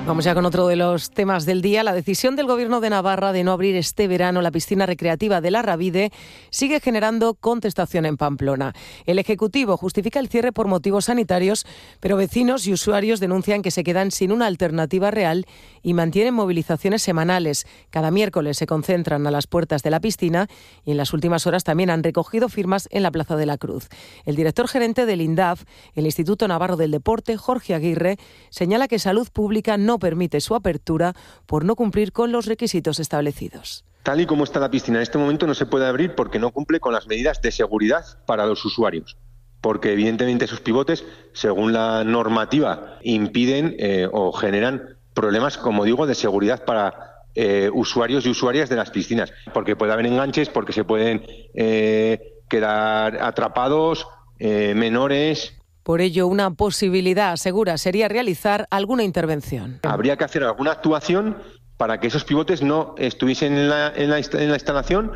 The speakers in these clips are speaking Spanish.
Vamos ya con otro de los temas del día. La decisión del Gobierno de Navarra de no abrir este verano la piscina recreativa de La Rabide sigue generando contestación en Pamplona. El Ejecutivo justifica el cierre por motivos sanitarios, pero vecinos y usuarios denuncian que se quedan sin una alternativa real y mantienen movilizaciones semanales. Cada miércoles se concentran a las puertas de la piscina y en las últimas horas también han recogido firmas en la Plaza de la Cruz. El director gerente del INDAF, el Instituto Navarro del Deporte, Jorge Aguirre, señala que Salud Pública no permite su apertura por no cumplir con los requisitos establecidos. Tal y como está la piscina en este momento no se puede abrir porque no cumple con las medidas de seguridad para los usuarios. Porque evidentemente esos pivotes, según la normativa, impiden o generan problemas, como digo, de seguridad para usuarios y usuarias de las piscinas. Porque puede haber enganches, porque se pueden quedar atrapados menores. Por ello, una posibilidad, asegura, sería realizar alguna intervención. Habría que hacer alguna actuación para que esos pivotes no estuviesen en la instalación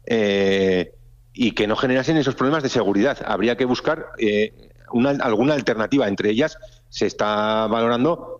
y que no generasen esos problemas de seguridad. Habría que buscar alguna alternativa. Entre ellas se está valorando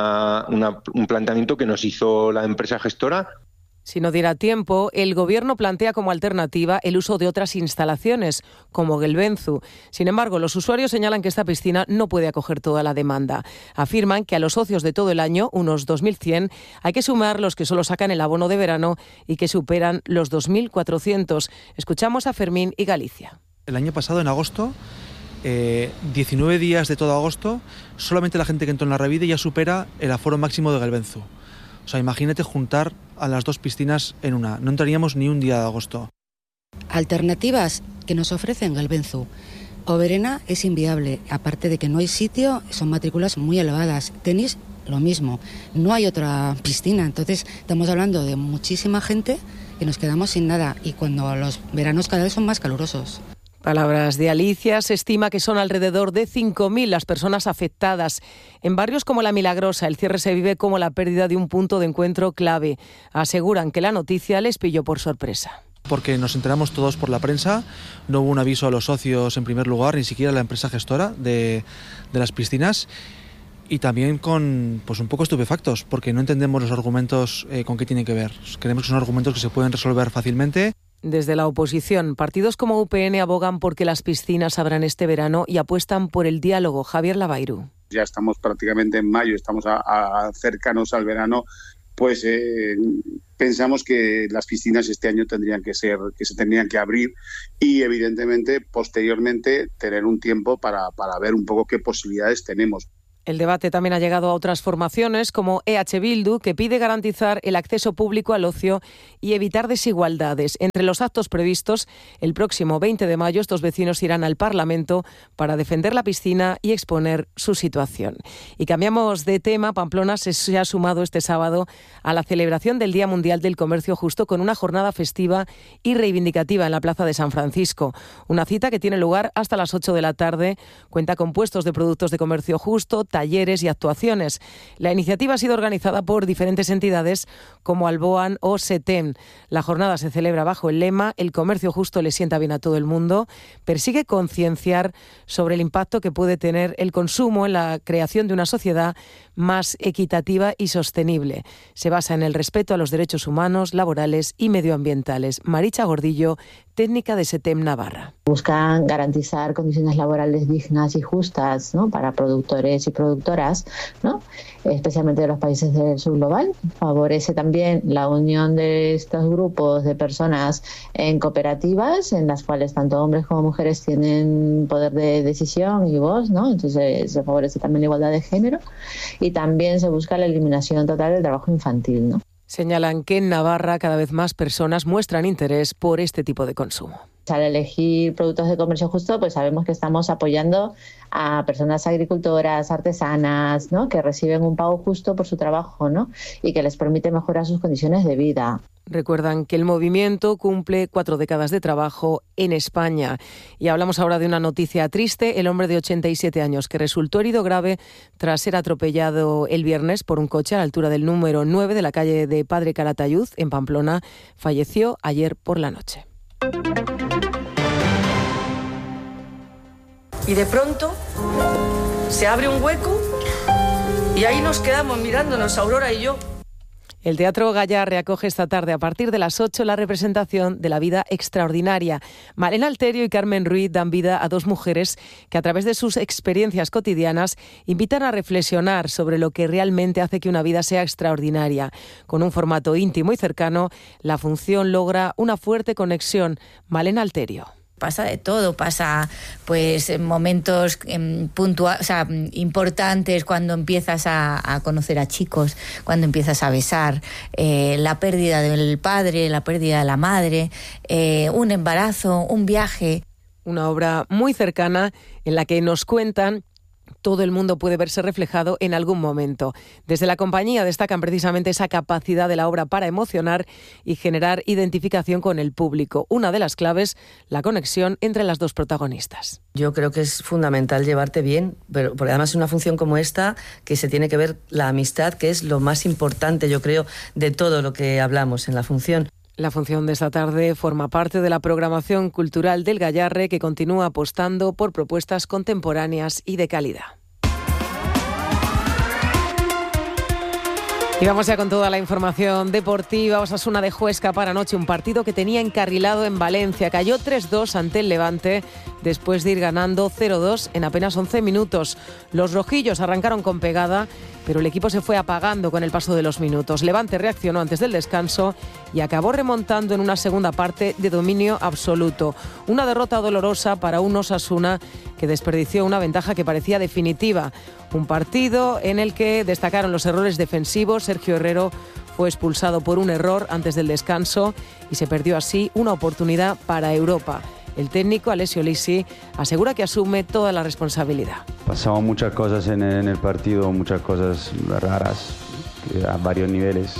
un planteamiento que nos hizo la empresa gestora. Si no diera tiempo, el Gobierno plantea como alternativa el uso de otras instalaciones, como Gelbenzu. Sin embargo, los usuarios señalan que esta piscina no puede acoger toda la demanda. Afirman que a los socios de todo el año, unos 2.100, hay que sumar los que solo sacan el abono de verano y que superan los 2.400. Escuchamos a Fermín y Galicia. El año pasado, en agosto, 19 días de todo agosto, solamente la gente que entró en La Rabide ya supera el aforo máximo de Gelbenzu. O sea, imagínate juntar a las dos piscinas en una. No entraríamos ni un día de agosto. Alternativas que nos ofrecen Gelbenzu o Verena es inviable. Aparte de que no hay sitio, son matrículas muy elevadas. Tenis, lo mismo. No hay otra piscina. Entonces, estamos hablando de muchísima gente que nos quedamos sin nada. Y cuando los veranos cada vez son más calurosos. Palabras de Alicia. Se estima que son alrededor de 5.000 las personas afectadas. En barrios como La Milagrosa, el cierre se vive como la pérdida de un punto de encuentro clave. Aseguran que la noticia les pilló por sorpresa. Porque nos enteramos todos por la prensa, no hubo un aviso a los socios en primer lugar, ni siquiera a la empresa gestora de las piscinas. Y también con un poco estupefactos, porque no entendemos los argumentos con qué tienen que ver. Creemos que son argumentos que se pueden resolver fácilmente. Desde la oposición, partidos como UPN abogan porque las piscinas abran este verano y apuestan por el diálogo. Javier Lavairu. Ya estamos prácticamente en mayo, estamos cercanos al verano, pues pensamos que las piscinas este año se tendrían que abrir y evidentemente posteriormente tener un tiempo para ver un poco qué posibilidades tenemos. El debate también ha llegado a otras formaciones como EH Bildu, que pide garantizar el acceso público al ocio y evitar desigualdades. Entre los actos previstos, el próximo 20 de mayo estos vecinos irán al Parlamento para defender la piscina y exponer su situación. Y cambiamos de tema. Pamplona se ha sumado este sábado a la celebración del Día Mundial del Comercio Justo con una jornada festiva y reivindicativa en la Plaza de San Francisco. Una cita que tiene lugar hasta las 8 de la tarde. Cuenta con puestos de productos de comercio justo, talleres y actuaciones. La iniciativa ha sido organizada por diferentes entidades como Alboan o SETEM. La jornada se celebra bajo el lema "El comercio justo le sienta bien a todo el mundo". Persigue concienciar sobre el impacto que puede tener el consumo en la creación de una sociedad más equitativa y sostenible. Se basa en el respeto a los derechos humanos, laborales y medioambientales. Maricha Gordillo, técnica de SETEM Navarra. Buscan garantizar condiciones laborales dignas y justas, ¿no?, para productores y productoras, ¿no?, especialmente de los países del sur global. Favorece también la unión de estos grupos de personas en cooperativas, en las cuales tanto hombres como mujeres tienen poder de decisión y voz, ¿no? Entonces se favorece también la igualdad de género y también se busca la eliminación total del trabajo infantil, ¿no? Señalan que en Navarra cada vez más personas muestran interés por este tipo de consumo. Al elegir productos de comercio justo, pues sabemos que estamos apoyando a personas agricultoras, artesanas, ¿no?, que reciben un pago justo por su trabajo, ¿no?, y que les permite mejorar sus condiciones de vida. Recuerdan que el movimiento cumple 4 décadas de trabajo en España. Y hablamos ahora de una noticia triste. El hombre de 87 años que resultó herido grave tras ser atropellado el viernes por un coche a la altura del número 9 de la calle de Padre Calatayud, en Pamplona, falleció ayer por la noche. Y de pronto se abre un hueco Y ahí nos quedamos mirándonos, Aurora y yo. El Teatro Gayarre acoge esta tarde a partir de las 8 la representación de La vida extraordinaria. Malena Alterio y Carmen Ruiz dan vida a dos mujeres que a través de sus experiencias cotidianas invitan a reflexionar sobre lo que realmente hace que una vida sea extraordinaria. Con un formato íntimo y cercano, la función logra una fuerte conexión. Malena Alterio. Pasa de todo, pasa pues en momentos puntuales, o sea, importantes, cuando empiezas a conocer a chicos, cuando empiezas a besar, la pérdida del padre, la pérdida de la madre, un embarazo, un viaje. Una obra muy cercana en la que nos cuentan. Todo el mundo puede verse reflejado en algún momento. Desde la compañía destacan precisamente esa capacidad de la obra para emocionar y generar identificación con el público. Una de las claves, la conexión entre las dos protagonistas. Yo creo que es fundamental llevarte bien, pero porque además es una función como esta que se tiene que ver la amistad, que es lo más importante, yo creo, de todo lo que hablamos en la función. La función de esta tarde forma parte de la programación cultural del Gayarre, que continúa apostando por propuestas contemporáneas y de calidad. Y vamos ya con toda la información deportiva. Osasuna dejó escapar anoche un partido que tenía encarrilado en Valencia. Cayó 3-2 ante el Levante después de ir ganando 0-2 en apenas 11 minutos. Los rojillos arrancaron con pegada, pero el equipo se fue apagando con el paso de los minutos. Levante reaccionó antes del descanso y acabó remontando en una segunda parte de dominio absoluto. Una derrota dolorosa para un Osasuna que desperdició una ventaja que parecía definitiva. Un partido en el que destacaron los errores defensivos. Sergio Herrero fue expulsado por un error antes del descanso y se perdió así una oportunidad para Europa. El técnico Alessio Lisi asegura que asume toda la responsabilidad. Pasaban muchas cosas en el partido, muchas cosas raras a varios niveles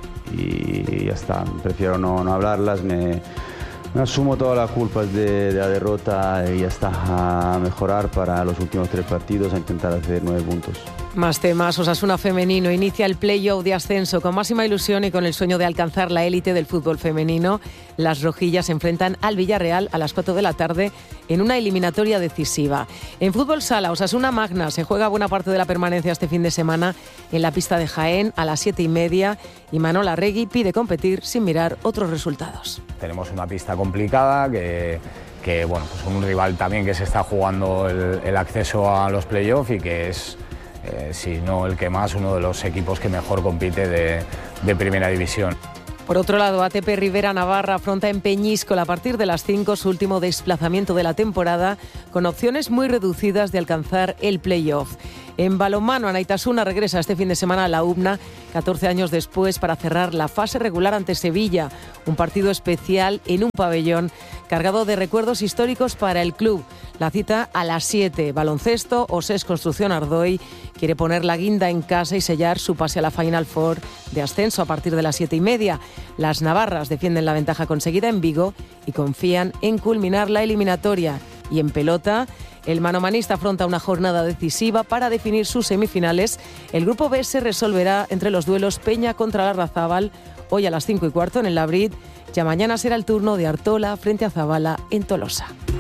y ya está. Prefiero no hablarlas, me asumo todas las culpas de la derrota y ya está, a mejorar para los últimos 3 partidos, a intentar hacer 9 puntos. Más temas. Osasuna femenino inicia el play-off de ascenso con máxima ilusión y con el sueño de alcanzar la élite del fútbol femenino. Las rojillas se enfrentan al Villarreal a las 4 de la tarde en una eliminatoria decisiva. En fútbol sala, Osasuna Magna se juega buena parte de la permanencia este fin de semana en la pista de Jaén a las 7:30 y Manol Arregui pide competir sin mirar otros resultados. Tenemos una pista complicada que bueno, pues un rival también que se está jugando el acceso a los playoffs y que es, si no el que más, uno de los equipos que mejor compite de primera división. Por otro lado, ATP Rivera Navarra afronta en Peñíscola a partir de las 5 su último desplazamiento de la temporada, con opciones muy reducidas de alcanzar el play-off. En balonmano, Anaitasuna regresa este fin de semana a la UBNA, 14 años después, para cerrar la fase regular ante Sevilla. Un partido especial en un pabellón cargado de recuerdos históricos para el club. La cita a las 7. Baloncesto, Osés Construcción Ardoy quiere poner la guinda en casa y sellar su pase a la Final Four de ascenso a partir de las 7:30. Las navarras defienden la ventaja conseguida en Vigo y confían en culminar la eliminatoria. Y en pelota, el manomanista afronta una jornada decisiva para definir sus semifinales. El grupo B se resolverá entre los duelos Peña contra Larrazábal, hoy a las 5:15 en el Labrit. Ya mañana será el turno de Artola frente a Zabala en Tolosa.